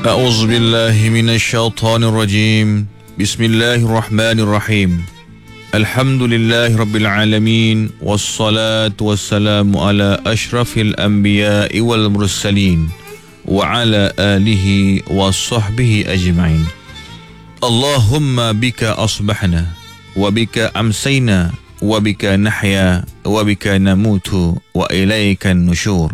أعوذ بالله من الشيطان الرجيم. بسم الله الرحمن الرحيم. الحمد لله رب العالمين، والصلاة والسلام على أشرف الأنبياء والمرسلين وعلى آله وصحبه أجمعين. اللهم بك أصبحنا وبك أمسينا وبك نحيا وبك نموت وإليك النشور.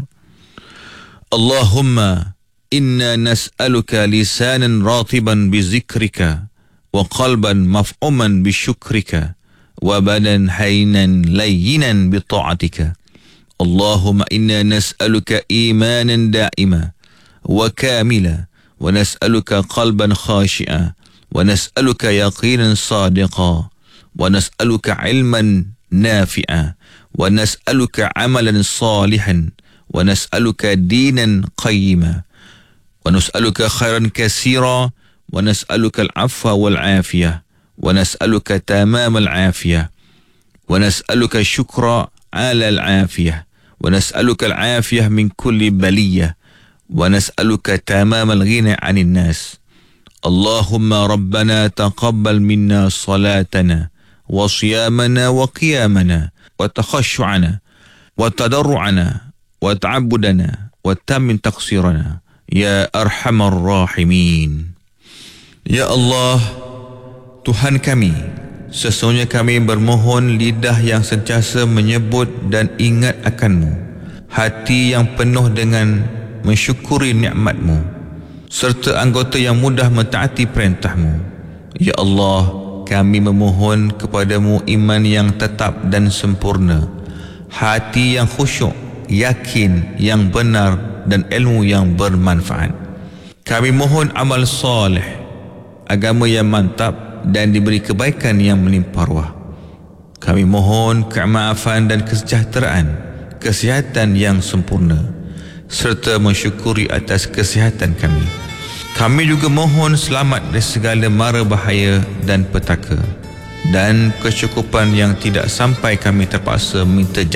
اللهم إنا نسألك لسانا راطبا بذكرك وقلبا مفعوما بشكرك وبدنا هينا لينا بطاعتك. اللهم إنا نسألك إيمانا دائما وكاملا، ونسألك قلبا خاشعا، ونسألك يقينا صادقا، ونسألك علما نافعا، ونسألك عملا صالحا، ونسألك دينا قيما، ونسألك خيرا كثيرا، ونسألك العفو والعافية، ونسألك تمام العافية، ونسألك الشكر على العافية، ونسألك العافية من كل بلية، ونسألك تمام الغنى عن الناس. اللهم ربنا تقبل منا صلاتنا وصيامنا وقيامنا وتخشعنا وتضرعنا وتعبدنا وتمن تقصيرنا يا أرحم الراحمين. Ya Allah, Tuhan kami, sesungguhnya kami bermohon lidah yang sentiasa menyebut dan ingat akan-Mu, hati yang penuh dengan mensyukuri nikmat-Mu, serta anggota yang mudah mentaati perintah-Mu. Ya Allah, kami memohon kepada-Mu iman yang tetap dan sempurna, hati yang khusyuk, yakin yang benar, dan ilmu yang bermanfaat. Kami mohon amal soleh, agama yang mantap, dan diberi kebaikan yang melimpah ruah. Kami mohon kemaafan dan kesejahteraan, kesihatan yang sempurna, serta mensyukuri atas kesihatan kami. Kami juga mohon selamat dari segala mara bahaya dan petaka, dan kecukupan yang tidak sampai kami terpaksa minta